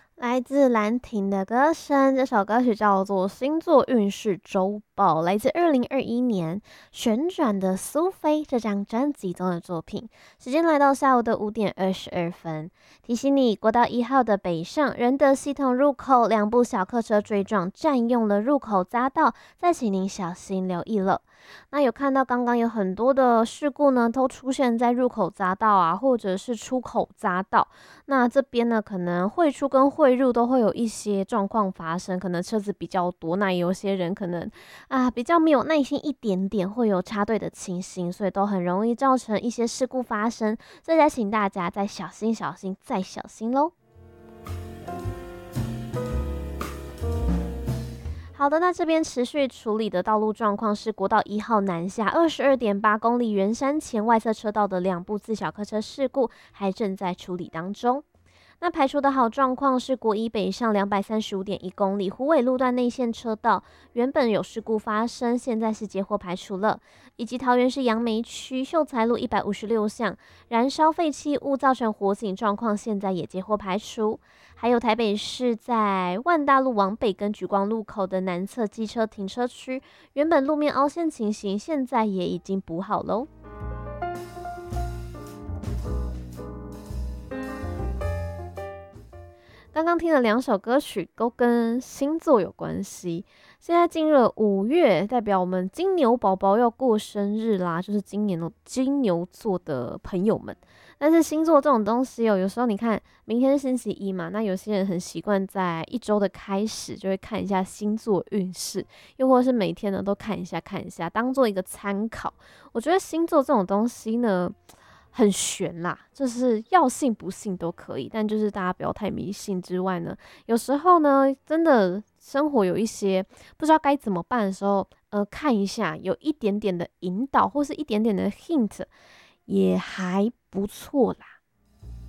来自兰亭的歌声，这首歌曲叫做《星座运势周报》，来自2021年旋转的苏菲这张专辑中的作品。时间来到下午的5点22分，提醒你，国道1号的北上仁德系统入口，两部小客车追撞，占用了入口匝道，再请您小心留意了。那有看到刚刚有很多的事故呢，都出现在入口匝道啊，或者是出口匝道。那这边呢，可能汇出跟汇入都会有一些状况发生，可能车子比较多，那有些人可能比较没有耐心一点点，会有插队的情形，所以都很容易造成一些事故发生。所以再请大家再小心、小心、再小心喽。好的，那这边持续处理的道路状况是国道1号南下22.8公里圆山前外侧车道的两部自小客车事故，还正在处理当中。那排除的好状况是国一北上235.1公里虎尾路段内线车道，原本有事故发生，现在是接获排除了，以及桃园市杨梅区秀才路156巷燃烧废弃物造成火警状况，现在也接获排除。还有台北市在万大路往北跟莒光路口的南侧机车停车区，原本路面凹陷情形，现在也已经补好喽。刚刚听了两首歌曲，都跟星座有关系。现在进入了5月，代表我们金牛宝宝要过生日啦，就是今年的金牛座的朋友们。但是星座这种东西有时候你看，明天是星期一嘛，那有些人很习惯在一周的开始就会看一下星座运势，又或者是每天呢都看一下看一下，当做一个参考。我觉得星座这种东西呢，很悬啦，就是要信不信都可以，但就是大家不要太迷信之外呢，有时候呢，真的生活有一些不知道该怎么办的时候，看一下有一点点的引导或是一点点的 hint，也还不错啦。